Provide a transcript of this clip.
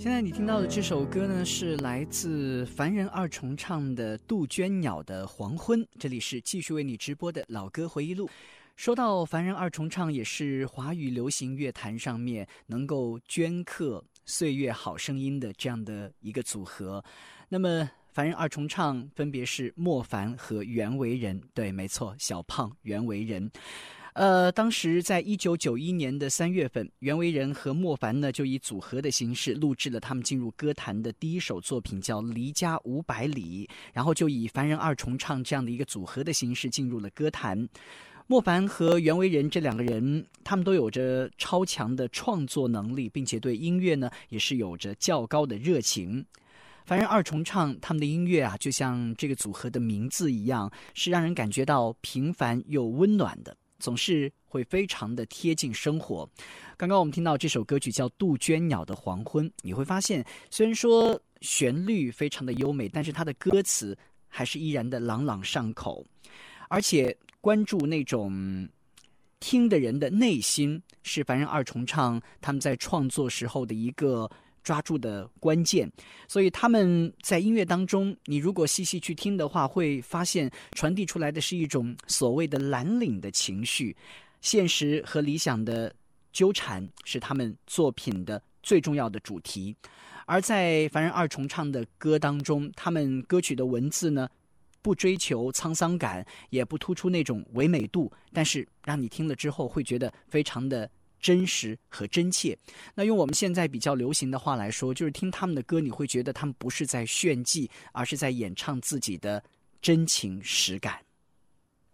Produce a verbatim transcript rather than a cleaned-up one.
现在你听到的这首歌呢，是来自凡人二重唱的杜鹃鸟的《黄昏》。这里是继续为你直播的老歌回忆录。说到凡人二重唱，也是华语流行乐坛上面能够镌刻岁月好声音的这样的一个组合。那么凡人二重唱分别是莫凡和袁惟仁，对，没错，小胖袁惟仁。呃，当时在一九九一年的三月份，袁惟仁和莫凡呢就以组合的形式录制了他们进入歌坛的第一首作品，叫《离家五百里》，然后就以凡人二重唱这样的一个组合的形式进入了歌坛。莫凡和袁惟仁这两个人，他们都有着超强的创作能力，并且对音乐呢也是有着较高的热情。凡人二重唱他们的音乐啊，就像这个组合的名字一样，是让人感觉到平凡又温暖的，总是会非常的贴近生活。刚刚我们听到这首歌曲叫杜鹃鸟的黄昏，你会发现虽然说旋律非常的优美，但是它的歌词还是依然的朗朗上口，而且关注那种听的人的内心，是凡人二重唱他们在创作时候的一个抓住的关键。所以他们在音乐当中，你如果细细去听的话，会发现传递出来的是一种所谓的蓝领的情绪，现实和理想的纠缠是他们作品的最重要的主题。而在凡人二重唱的歌当中，他们歌曲的文字呢，不追求沧桑感，也不突出那种唯美度，但是让你听了之后会觉得非常的真实和真切。那用我们现在比较流行的话来说，就是听他们的歌，你会觉得他们不是在炫技，而是在演唱自己的真情实感。